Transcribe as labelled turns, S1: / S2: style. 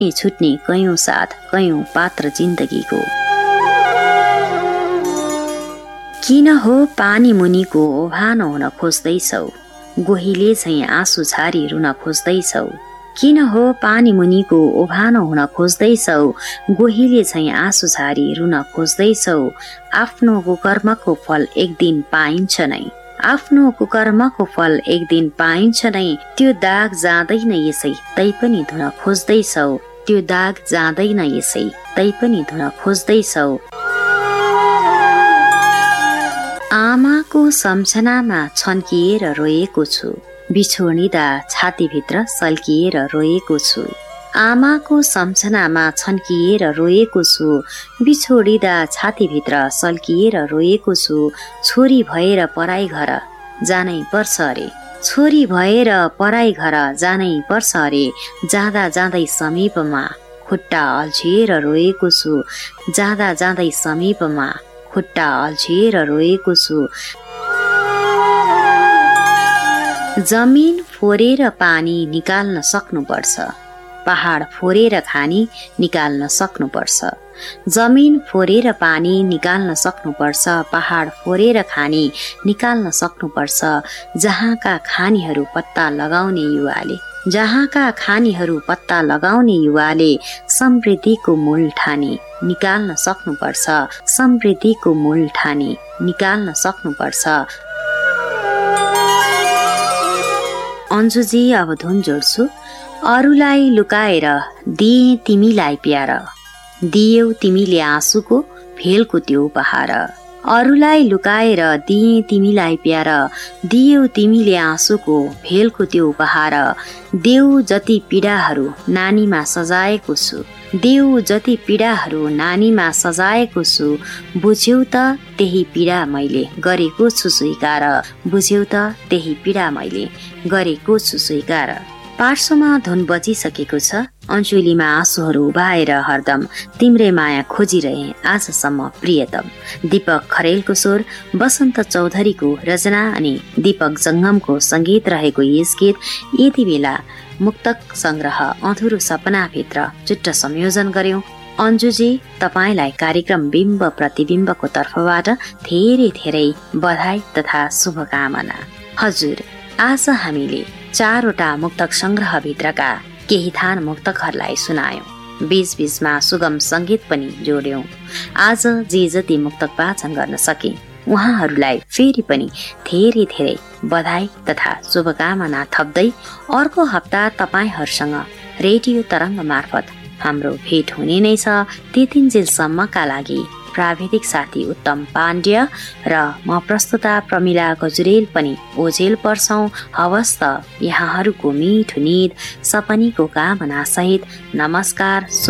S1: छुट्ने कयौं साथ कयौं पात्र जिन्दगीको। किन हो पानी मुनिको ओभानो हुन खोज्दैछौ, गोहीले झैं आँसु छारी रुन खोज्दैछौ। किन हो पानी मुनिको ओभानो हुन खोज्दैछौ, गोहीले झैं आँसु छारी रुन खोज्दैछौ। आफ्नो कुकर्मको फल एक दिन पाइन्छ नै, आफ्नो कुकर्मको फल एक दिन पाइन्छ नै। त्यो दाग जाँदैन यसै तै पनि धुन खोज्दैछौ, त्यो दाग जाँदैन यसै तै पनि धुन खोज्दैछौ। आमाको सम्झनामा छन्किएर रोएको छु, बिछोडिँदा छातीभित्र सल्किएर रोएको छु। आमाको सम्झनामा छन्किएर रोएको छु, बिछोडिँदा छातीभित्र सल्किएर रोएको छु। छोरी भएर पराई घर जानै पर्छ अरे, छोरी भएर पराई घर जानै पर्छ अरे। जाँदा जाँदै समीपमा खुट्टा अल्झिएर रोएको छु, जाँदा जाँदै समीपमा खुट्टा अल्झिएर रोएको छु। जमिन फोरेर पानी निकाल्न सक्नुपर्छ, पहाड फोरेर खानी निकाल्न सक्नुपर्छ। जमिन फोरेर पानी निकाल्न सक्नुपर्छ, पहाड फोरेर खानी निकाल्न सक्नुपर्छ। जहाँका खानीहरू पत्ता लगाउने युवाले, जहाँका खानीहरू पत्ता लगाउने युवाले समृद्धिको मूल ठानी निकाल्न सक्नुपर्छ, समृद्धिको मूल ठानी निकाल्न सक्नुपर्छ। अन्जुजी अब धुन जोड्छु। अरूलाई लुकाएर दिए तिमीलाई प्यार, दियौ तिमीले आँसुको भेलको त्यो उपहार। अरूलाई लुकाएर दिए तिमीलाई प्यार, दियौ तिमीले आँसुको भेलको त्यो उपहार। देऊ जति पीडाहरू नानीमा सजाएको छु, देऊ जति पीडाहरू नानीमा सजाएको छु। बुझ्यौ त त्यही पीडा मैले गरेको छु स्वीकार, बुझ्यौ त त्यही पीडा मैले गरेको छु स्वीकार। पार्श्वमा धुन बजिसकेको छ। अन्जुलीमा आँसुहरू उभाएर हरदम तिम्रै माया खोजिरहे आजसम्म प्रियतम। दीपक खरेलको स्वर, बसन्त चौधरीको रचना अनि दीपक जङ्गमको संगीत रहेको यस गीत यति बेला मुक्तक संग्रह अधुरो सपनाभित्र चुट्ट संयोजन गर्यौं। अन्जुजी, तपाईलाई कार्यक्रम बिम्ब प्रतिबिम्बको तर्फबाट धेरै धेरै बधाई तथा शुभकामना। हजुर, आज हामीले 4वटा मुक्तक संग्रह भित्रका केही थान मुक्तकहरूलाई सुनायौं, बीच-बीचमा सुगम संगीत पनि जोड्यौं। आज जे जति मुक्तक वाचन गर्न सके उहाँहरूलाई फेरि पनि धेरै धेरै बधाई तथा शुभकामना थप्दै अर्को हप्ता तपाईहरूसँग रेडियो तरङ्ग मार्फत हाम्रो भेट हुने नै छ। त्यतिन्जेलसम्मका लागि प्राविधिक साथी उत्तम पाण्ड्य र म प्रस्तुता प्रमिला गजुरेल पनि ओझेल पर्छौं। हवस् त, यहाँहरूको मिठो निद सपनीको कामना सहित नमस्कार।